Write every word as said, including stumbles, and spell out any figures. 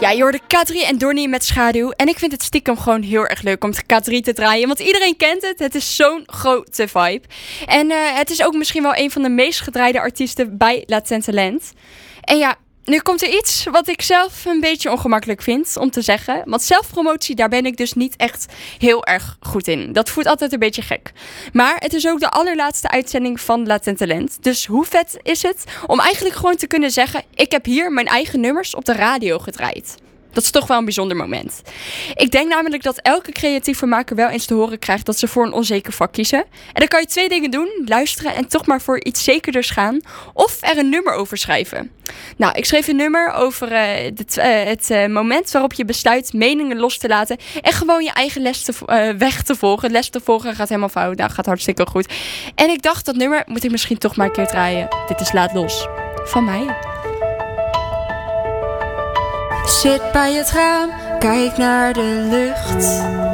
Ja, je hoorde K drie en Donnie met Schaduw. En ik vind het stiekem gewoon heel erg leuk om K drie te draaien. Want iedereen kent het. Het is zo'n grote vibe. En uh, het is ook misschien wel een van de meest gedraaide artiesten bij Latent Talent. En ja, nu komt er iets wat ik zelf een beetje ongemakkelijk vind om te zeggen. Want zelfpromotie, daar ben ik dus niet echt heel erg goed in. Dat voelt altijd een beetje gek. Maar het is ook de allerlaatste uitzending van Latent Talent. Dus hoe vet is het om eigenlijk gewoon te kunnen zeggen: ik heb hier mijn eigen nummers op de radio gedraaid. Dat is toch wel een bijzonder moment. Ik denk namelijk dat elke creatieve maker wel eens te horen krijgt dat ze voor een onzeker vak kiezen. En dan kan je twee dingen doen: luisteren en toch maar voor iets zekerders gaan. Of er een nummer over schrijven. Nou, ik schreef een nummer over uh, de t- uh, het uh, moment waarop je besluit meningen los te laten. En gewoon je eigen les te, uh, weg te volgen. Les te volgen gaat helemaal fout. Nou, gaat hartstikke goed. En ik dacht, dat nummer moet ik misschien toch maar een keer draaien. Dit is Laat Los. Van mij. Zit bij het raam, kijk naar de lucht.